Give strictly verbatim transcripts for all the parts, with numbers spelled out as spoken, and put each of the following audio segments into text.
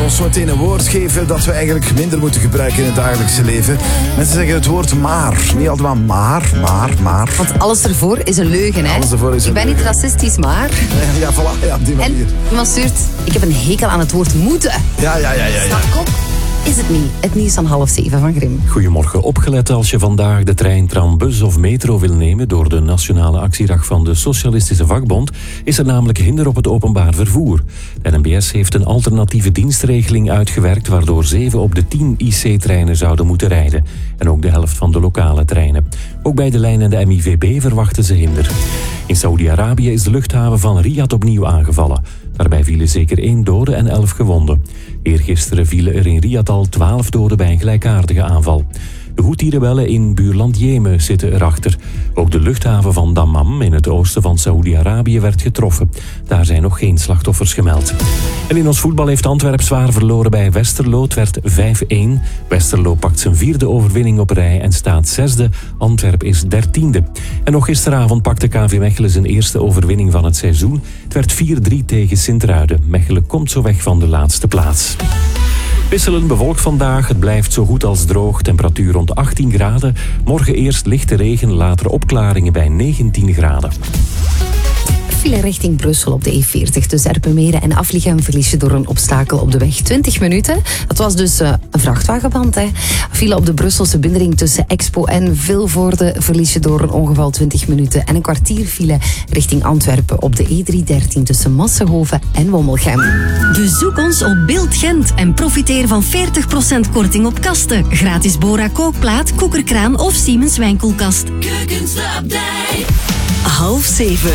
ons zo meteen een woord geven dat we eigenlijk minder moeten gebruiken in het dagelijkse leven. Mensen zeggen het woord maar. Niet allemaal maar, maar, maar. Want alles ervoor is een leugen, hè? Alles ervoor is een Ik ben leugen. niet racistisch, maar... Ja, voilà, ja, op die manier. En iemand stuurt, ik heb een hekel aan het woord moeten. Ja, ja, ja, ja. ja. Sta op, is het niet. Het nieuws van half zeven van Grim. Goedemorgen. Opgelet als je vandaag de trein, tram, bus of metro wil nemen door de nationale actiedag van de Socialistische Vakbond, is er namelijk hinder op het openbaar vervoer. De N M B S heeft een alternatieve dienstregeling uitgewerkt waardoor zeven op de tien I C-treinen zouden moeten rijden. En ook de helft van de lokale treinen. Ook bij de lijn en de M I V B verwachten ze hinder. In Saoedi-Arabië is de luchthaven van Riyadh opnieuw aangevallen. Daarbij vielen zeker één dode en elf gewonden. Eergisteren vielen er in Riyadh al twaalf doden bij een gelijkaardige aanval. De Houthi-rebellen in buurland Jemen zitten erachter. Ook de luchthaven van Dammam in het oosten van Saoedi-Arabië werd getroffen. Daar zijn nog geen slachtoffers gemeld. En in ons voetbal heeft Antwerpen zwaar verloren bij Westerlo. Het werd vijf-één. Westerlo pakt zijn vierde overwinning op rij en staat zesde. Antwerpen is dertiende. En nog gisteravond pakte K V Mechelen zijn eerste overwinning van het seizoen. Het werd vier-drie tegen Sint-Truiden. Mechelen komt zo weg van de laatste plaats. Wisselend bewolkt vandaag. Het blijft zo goed als droog. Temperatuur rond achttien graden. Morgen eerst lichte regen, later opklaringen bij negentien graden. File richting Brussel op de E veertig tussen Erpenmeren en Afligem verlies je door een obstakel op de weg twintig minuten. Dat was dus uh, een vrachtwagenband. Hè. File op de Brusselse binnenring tussen Expo en Vilvoorde verlies je door een ongeval twintig minuten. En een kwartier file richting Antwerpen op de E driehonderddertien tussen Massenhoven en Wommelgem. Bezoek ons op Beeld Gent en profiteer van veertig procent korting op kasten. Gratis Bora kookplaat, koekerkraan of Siemens wijnkoelkast. Keukensupdate. Half zeven.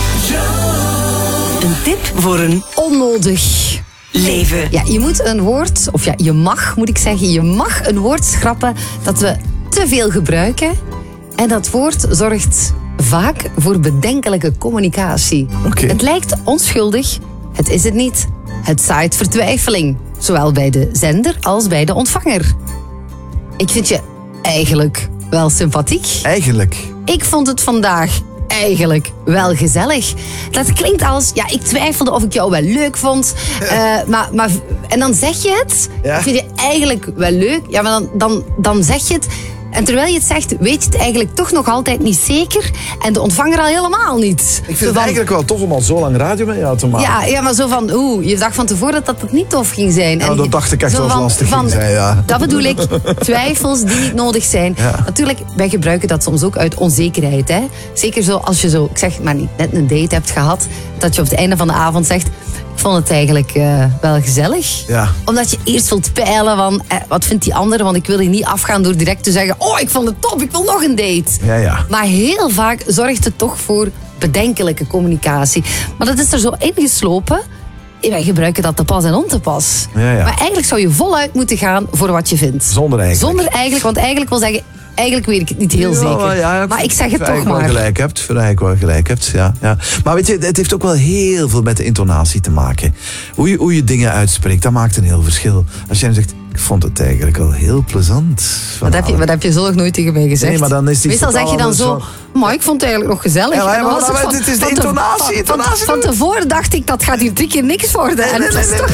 Een tip voor een Onnodig leven. Ja, je moet een woord, of ja, je mag, moet ik zeggen, je mag een woord schrappen dat we te veel gebruiken. En dat woord zorgt vaak voor bedenkelijke communicatie. Oké. Het lijkt onschuldig, het is het niet. Het zaait vertwijfeling, zowel bij de zender als bij de ontvanger. Ik vind je eigenlijk wel sympathiek. Eigenlijk. Ik vond het vandaag eigenlijk wel gezellig. Dat klinkt als, ja, ik twijfelde of ik jou wel leuk vond. Uh, maar, maar, en dan zeg je het. Ja. Ik vind je eigenlijk wel leuk. Ja, maar dan, dan, dan zeg je het. En terwijl je het zegt, weet je het eigenlijk toch nog altijd niet zeker. En de ontvanger al helemaal niet. Ik vind Zo het van, eigenlijk wel tof om al zo lang radio met jou te maken. Ja, ja, maar zo van, oeh, je dacht van tevoren dat het niet tof ging zijn. Nou, En dat dacht ik echt zo wel van- lastig van- ging zijn, ja. Dat bedoel ik, twijfels die niet nodig zijn. Ja. Natuurlijk, wij gebruiken dat soms ook uit onzekerheid. Hè? Zeker zo als je zo, ik zeg maar niet, net een date hebt gehad, dat je op het einde van de avond zegt, ik vond het eigenlijk uh, wel gezellig. Ja. Omdat je eerst wilt peilen van, eh, wat vindt die andere? Want ik wil hier niet afgaan door direct te zeggen, oh, ik vond het top, ik wil nog een date. Ja, ja. Maar heel vaak zorgt het toch voor bedenkelijke communicatie. Maar dat is er zo ingeslopen. Wij gebruiken dat te pas en on te pas. Ja, ja. Maar eigenlijk zou je voluit moeten gaan voor wat je vindt. Zonder eigenlijk. Zonder eigenlijk, want eigenlijk wil zeggen, eigenlijk weet ik het niet heel Ja, zeker. maar ja, maar ik zeg het vind toch eigenlijk maar. wel gelijk hebt. Vind eigenlijk wel gelijk hebt, ja, ja. Maar weet je, het heeft ook wel heel veel met de intonatie te maken. Hoe je, hoe je dingen uitspreekt, dat maakt een heel verschil. Als jij zegt, ik vond het eigenlijk wel heel plezant. Wat heb, je, wat heb je zo nog nooit tegen mij gezegd? Nee, maar dan is die Meestal zeg je dan totaal zo, anders maar ik vond het eigenlijk nog gezellig. Ja, maar- En dan maar- was maar van- het is de van te- intonatie, Van, intonatie van, van tevoren dacht ik, dat gaat hier drie keer niks worden. En nee, het nee, is nee, toch